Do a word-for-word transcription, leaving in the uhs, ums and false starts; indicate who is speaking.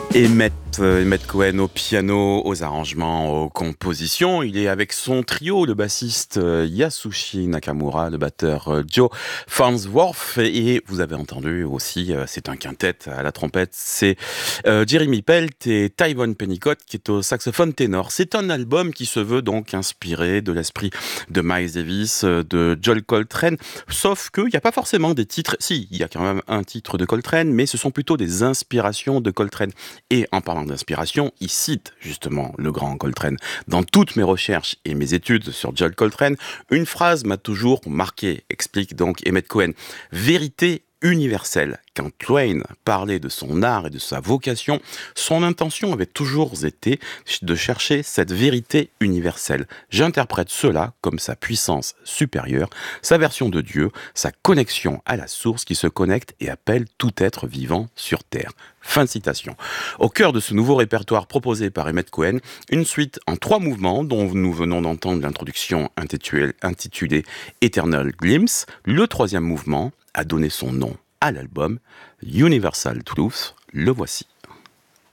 Speaker 1: Emmett, euh, Emmett Cohen au piano, aux arrangements, aux compositions. Il est avec son trio, le bassiste euh, Yasushi Nakamura, le batteur euh, Joe Farnsworth. Et vous avez entendu aussi, euh, c'est un quintet à la trompette, c'est euh, Jeremy Pelt et Tyvon Pennicott qui est au saxophone ténor. C'est un album qui se veut donc inspiré de l'esprit de Miles Davis, euh, de John Coltrane. Sauf qu'il n'y a pas forcément des titres. Si, il y a quand même un titre de Coltrane, mais ce sont plutôt des inspirations de Coltrane. Et en parlant d'inspiration, il cite justement le grand Coltrane. Dans toutes mes recherches et mes études sur John Coltrane, une phrase m'a toujours marqué, explique donc Emmett Cohen. Vérité universelle. Quand Twain parlait de son art et de sa vocation, son intention avait toujours été de chercher cette vérité universelle. J'interprète cela comme sa puissance supérieure, sa version de Dieu, sa connexion à la source qui se connecte et appelle tout être vivant sur Terre. Fin de citation. Au cœur de ce nouveau répertoire proposé par Emmett Cohen, une suite en trois mouvements dont nous venons d'entendre l'introduction intitulée, intitulée Eternal Glimpse. Le troisième mouvement a donné son nom à l'album Universal Truth. Le voici.